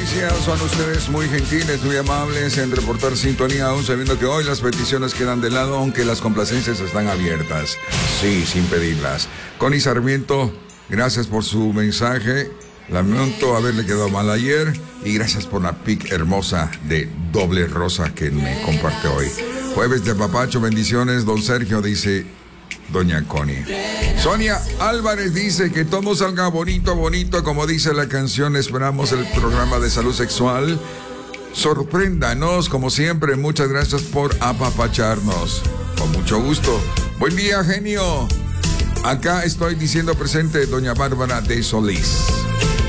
Gracias, son ustedes muy gentiles, muy amables en reportar sintonía, aún sabiendo que hoy las peticiones quedan de lado, aunque las complacencias están abiertas. Sí, sin pedirlas. Connie Sarmiento, gracias por su mensaje. Lamento haberle quedado mal ayer y gracias por la pic hermosa de doble rosa que me comparte hoy. Jueves de Papacho, bendiciones, don Sergio, dice doña Connie. Sonia Álvarez dice que todo salga bonito, bonito, como dice la canción. Esperamos el programa de salud sexual. Sorpréndanos, como siempre. Muchas gracias por apapacharnos. Con mucho gusto. Buen día, genio. Acá estoy diciendo presente, doña Bárbara de Solís.